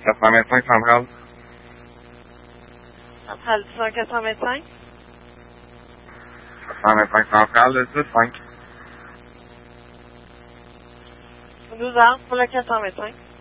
425 centrale. Centrale 425. 425 centrale, 10-5. 12 heures pour le 425.